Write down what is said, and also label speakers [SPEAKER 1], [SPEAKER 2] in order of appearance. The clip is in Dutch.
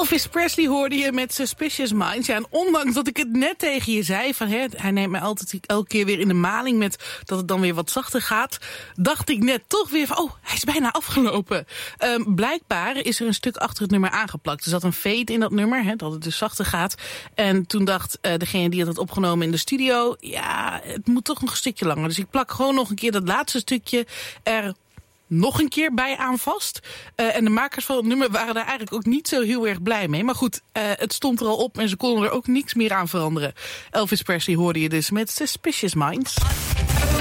[SPEAKER 1] Elvis Presley hoorde je met Suspicious Minds. Ja, en ondanks dat ik het net tegen je zei, van, hij neemt mij altijd elke keer weer in de maling met dat het dan weer wat zachter gaat, dacht ik net toch weer van, hij is bijna afgelopen. Blijkbaar is er een stuk achter het nummer aangeplakt. Er zat een fade in dat nummer, dat het dus zachter gaat. En toen dacht degene die het had opgenomen in de studio, ja, het moet toch nog een stukje langer. Dus ik plak gewoon nog een keer dat laatste stukje er nog een keer bij aan vast. En de makers van het nummer waren daar eigenlijk ook niet zo heel erg blij mee. Maar goed, het stond er al op en ze konden er ook niks meer aan veranderen. Elvis Presley hoorde je dus met Suspicious Minds.